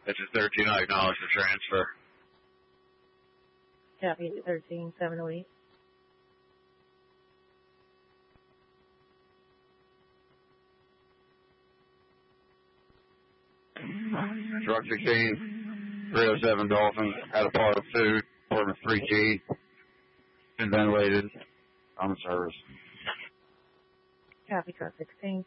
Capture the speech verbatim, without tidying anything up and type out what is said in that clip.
It's a thirteen, I acknowledge the transfer. Copy, thirteen, seven oh eight. Truck sixteen, three oh seven Dolphin, had a part of food, apartment three G, been ventilated, on the service. Copy, truck sixteen.